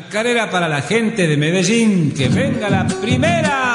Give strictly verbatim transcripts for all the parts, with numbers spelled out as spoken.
Chacarera para la gente de Medellín, que venga la primera.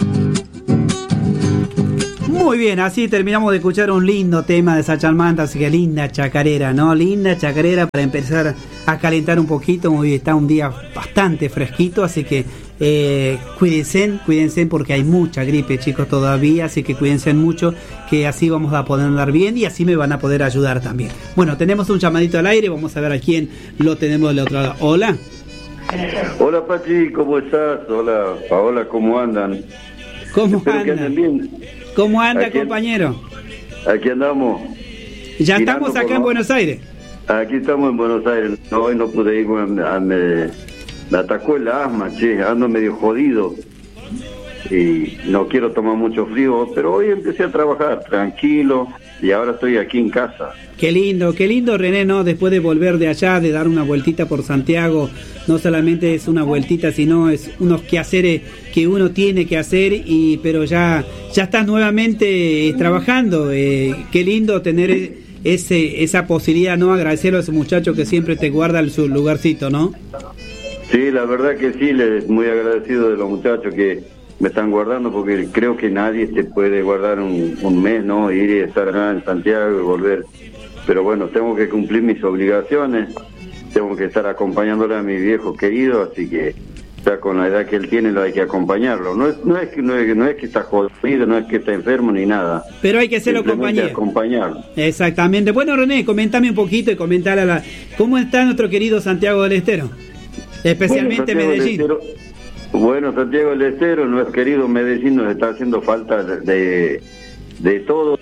Muy bien, así terminamos de escuchar un lindo tema de Sachalmanta, así que linda chacarera, ¿no? Linda chacarera para empezar a calentar un poquito. Hoy está un día bastante fresquito, así que eh, cuídense, cuídense porque hay mucha gripe, chicos, todavía, así que cuídense mucho, que así vamos a poder andar bien y así me van a poder ayudar también. Bueno, tenemos un llamadito al aire, vamos a ver a quién lo tenemos del otro lado. Hola. Hola Pachi, ¿cómo estás? Hola Paola, ¿cómo andan? ¿Cómo Espero anda? que anden bien. ¿Cómo anda, Aquí, compañero? Aquí andamos. Ya Tirando estamos acá por en lo... Buenos Aires. Aquí estamos en Buenos Aires. No, hoy no pude ir, me, me, me atacó el asma, che, ando medio jodido. Y no quiero tomar mucho frío, pero hoy empecé a trabajar tranquilo y ahora estoy aquí en casa. Qué lindo, qué lindo, René, ¿no? Después de volver de allá, de dar una vueltita por Santiago, no solamente es una vueltita, sino es unos quehaceres que uno tiene que hacer, y pero ya ya estás nuevamente eh, trabajando. Eh, qué lindo tener ese esa posibilidad, ¿no? Agradecerle a ese muchacho que siempre te guarda en su lugarcito, ¿no? Sí, la verdad que sí, les muy agradecido de los muchachos que me están guardando, porque creo que nadie te puede guardar un, un mes, ¿no? Ir y estar acá en Santiago y volver. Pero bueno, tengo que cumplir mis obligaciones, tengo que estar acompañándole a mi viejo querido, así que ya con la edad que él tiene, lo hay que acompañarlo. No es, no es que no es, no es que está jodido, no es que está enfermo ni nada. Pero hay que hacerlo compañía. Acompañarlo. Exactamente. Bueno, René, coméntame un poquito y comentar a la cómo está nuestro querido Santiago del Estero, especialmente bueno, Medellín. Del Estero, bueno, Santiago del Estero, nuestro querido Medellín, nos está haciendo falta de, de, de todo.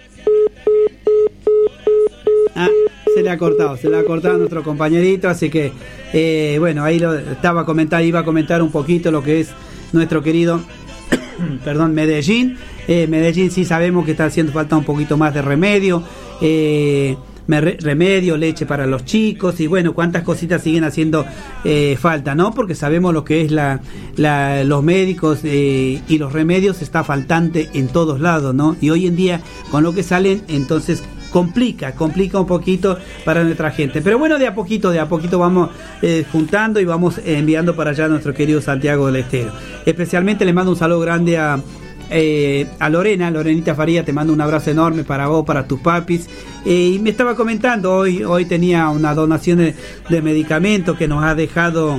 Ah, se le ha cortado, se le ha cortado a nuestro compañerito, así que eh, bueno, ahí lo estaba a comentar, iba a comentar un poquito lo que es nuestro querido perdón, Medellín. Eh, Medellín sí sabemos que está haciendo falta un poquito más de remedio, eh, remedio, leche para los chicos, y bueno, cuántas cositas siguen haciendo eh, falta, ¿no? Porque sabemos lo que es la, la los médicos eh, y los remedios está faltante en todos lados, ¿no? Y hoy en día con lo que salen, entonces complica, complica un poquito para nuestra gente. Pero bueno, de a poquito, de a poquito vamos eh, juntando y vamos enviando para allá a nuestro querido Santiago del Estero. Especialmente le mando un saludo grande a Eh, a Lorena, Lorenita Faría, te mando un abrazo enorme para vos, para tus papis. Eh, y me estaba comentando, hoy hoy tenía una donación de, de medicamentos que nos ha dejado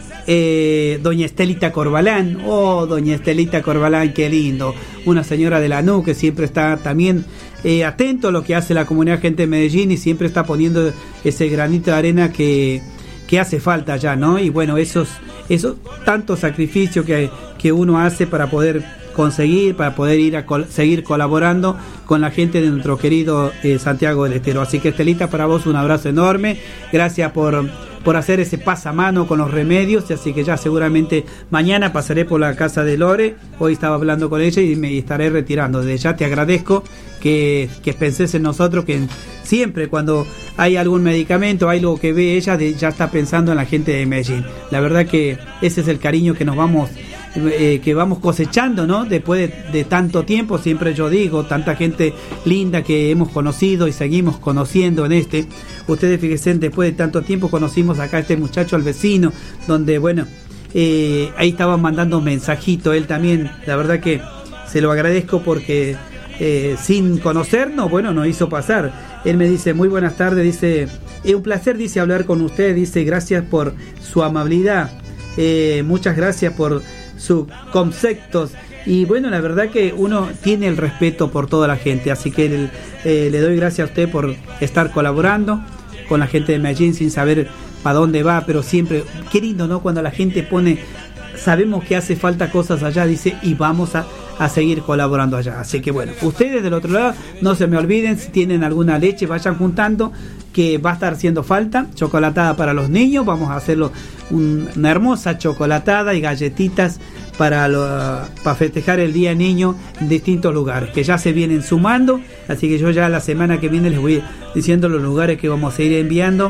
eh, doña Estelita Corbalán. Oh, doña Estelita Corbalán, qué lindo. Una señora de Lanús que siempre está también eh, atento a lo que hace la comunidad gente de Medellín y siempre está poniendo ese granito de arena que, que hace falta ya, ¿no? Y bueno, esos, esos tantos sacrificios que, que uno hace para poder conseguir, para poder ir a col- seguir colaborando con la gente de nuestro querido eh, Santiago del Estero. Así que Estelita, para vos un abrazo enorme, gracias por, por hacer ese pasamano con los remedios, así que ya seguramente mañana pasaré por la casa de Lore, hoy estaba hablando con ella y me estaré retirando. Desde ya te agradezco que, que penses en nosotros, que siempre cuando hay algún medicamento, hay algo que ve ella, de, ya está pensando en la gente de Medellín. La verdad que ese es el cariño que nos vamos Eh, que vamos cosechando, ¿no? Después de, de tanto tiempo, siempre yo digo, tanta gente linda que hemos conocido y seguimos conociendo en este. Ustedes fíjense, después de tanto tiempo conocimos acá a este muchacho, al vecino, donde, bueno, eh, ahí estaba mandando un mensajito, él también, la verdad que se lo agradezco porque eh, sin conocernos, bueno, nos hizo pasar. Él me dice, muy buenas tardes, dice, es un placer, dice, hablar con usted, dice, gracias por su amabilidad, eh, muchas gracias por sus conceptos, y bueno, la verdad que uno tiene el respeto por toda la gente, así que el, eh, le doy gracias a usted por estar colaborando con la gente de Medellín sin saber para dónde va, pero siempre, qué lindo, ¿no? Cuando la gente pone, sabemos que hace falta cosas allá, dice, y vamos a, a seguir colaborando allá. Así que bueno, ustedes del otro lado, no se me olviden, si tienen alguna leche, vayan juntando, que va a estar haciendo falta, chocolatada para los niños, vamos a hacerlo un, una hermosa chocolatada y galletitas para, lo, para festejar el Día Niño en distintos lugares, que ya se vienen sumando, así que yo ya la semana que viene les voy diciendo los lugares que vamos a ir enviando,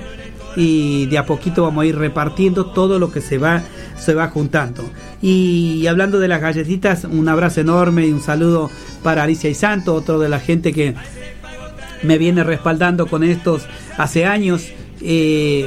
y de a poquito vamos a ir repartiendo todo lo que se va se va juntando. Y hablando de las galletitas, un abrazo enorme y un saludo para Alicia y Santo, otro de la gente que me viene respaldando con estos hace años, eh,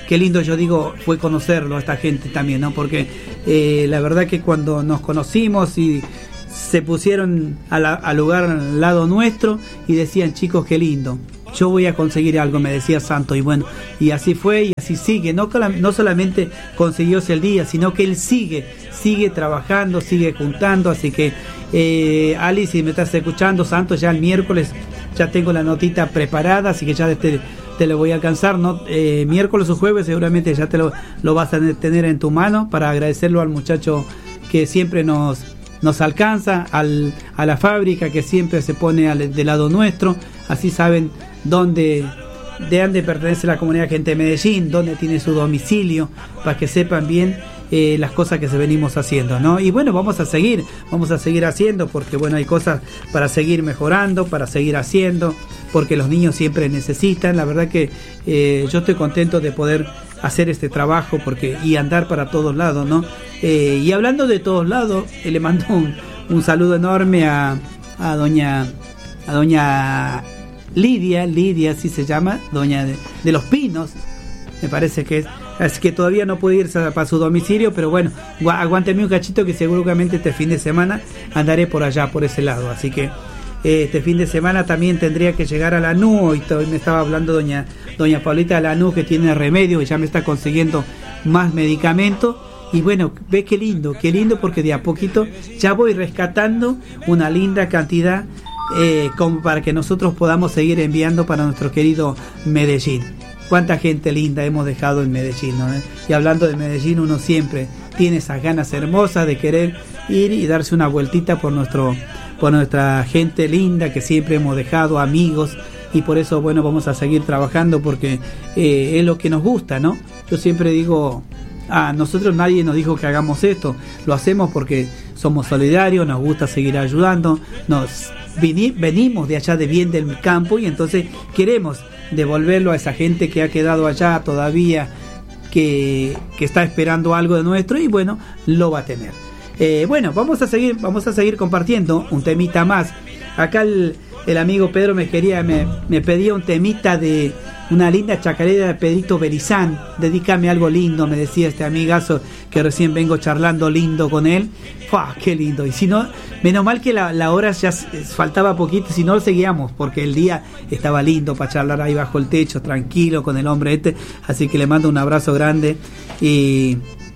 qué lindo, yo digo, fue conocerlo a esta gente también, ¿no? Porque eh, la verdad que cuando nos conocimos y se pusieron a la, al lugar al lado nuestro y decían, chicos, qué lindo, yo voy a conseguir algo, me decía Santo, y bueno, y así fue y así sigue, no, no solamente consiguió el día, sino que él sigue, sigue trabajando, sigue juntando, así que eh, Ali, si me estás escuchando, Santo, ya el miércoles ya tengo la notita preparada, así que ya te, te lo voy a alcanzar, ¿no? Eh, miércoles o jueves seguramente ya te lo, lo vas a tener en tu mano para agradecerlo al muchacho que siempre nos nos alcanza, al, a la fábrica que siempre se pone al, del lado nuestro, así saben dónde, de dónde pertenece la comunidad gente de Medellín, dónde tiene su domicilio, para que sepan bien eh, las cosas que se venimos haciendo, ¿no? Y bueno, vamos a seguir, vamos a seguir haciendo, porque bueno, hay cosas para seguir mejorando, para seguir haciendo, porque los niños siempre necesitan, la verdad que eh, yo estoy contento de poder hacer este trabajo porque y andar para todos lados, ¿no? Eh, y hablando de todos lados, eh, le mando un, un saludo enorme a, a doña a doña Lidia, Lidia así se llama, doña de, de los Pinos, me parece que es, así que todavía no puede irse para su domicilio, pero bueno, aguánteme un cachito que seguramente este fin de semana andaré por allá, por ese lado, así que este fin de semana también tendría que llegar a Lanús. Hoy me estaba hablando doña doña Paulita de Lanús, que tiene remedio y ya me está consiguiendo más medicamentos. Y bueno, ve qué lindo, qué lindo, porque de a poquito ya voy rescatando una linda cantidad eh, como para que nosotros podamos seguir enviando para nuestro querido Medellín. Cuánta gente linda hemos dejado en Medellín, ¿no? Y hablando de Medellín, uno siempre tiene esas ganas hermosas de querer ir y darse una vueltita por nuestro por nuestra gente linda que siempre hemos dejado, amigos, y por eso, bueno, vamos a seguir trabajando porque eh, es lo que nos gusta, ¿no? Yo siempre digo, a ah, nosotros nadie nos dijo que hagamos esto, lo hacemos porque somos solidarios, nos gusta seguir ayudando, nos vini, venimos de allá de bien del campo y entonces queremos devolverlo a esa gente que ha quedado allá todavía, que, que está esperando algo de nuestro y bueno, lo va a tener. Eh, bueno, vamos a seguir, vamos a seguir compartiendo un temita más. Acá el, el amigo Pedro me quería, me, me pedía un temita de una linda chacarera de Pedrito Belizán. Dedícame algo lindo, me decía este amigazo que recién vengo charlando lindo con él. ¡Fua! ¡Qué lindo! Y si no, menos mal que la, la hora ya faltaba poquito, si no seguíamos, porque el día estaba lindo para charlar ahí bajo el techo, tranquilo con el hombre este. Así que le mando un abrazo grande y...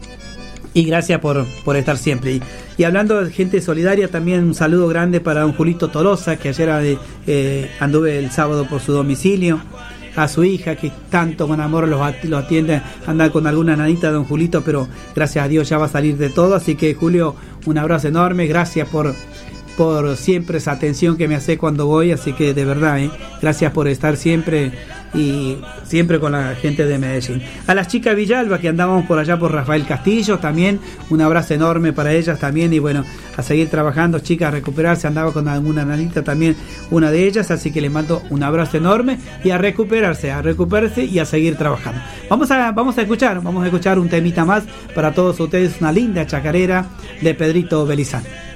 Y gracias por, por estar siempre. Y, y hablando de gente solidaria, también un saludo grande para don Julito Tolosa, que ayer eh, anduve el sábado por su domicilio. A su hija, que tanto con amor los, los atiende, anda con alguna nanita don Julito, pero gracias a Dios ya va a salir de todo. Así que Julio, un abrazo enorme, gracias por, por siempre esa atención que me hace cuando voy. Así que de verdad, ¿eh? Gracias por estar siempre y siempre con la gente de Medellín. A las chicas Villalba, que andábamos por allá por Rafael Castillo, también un abrazo enorme para ellas también, y bueno, a seguir trabajando, chicas, a recuperarse. Andaba con alguna nanita también, una de ellas, así que les mando un abrazo enorme y a recuperarse, a recuperarse y a seguir trabajando. Vamos a, vamos a escuchar, vamos a escuchar un temita más para todos ustedes, una linda chacarera de Pedrito Belizán.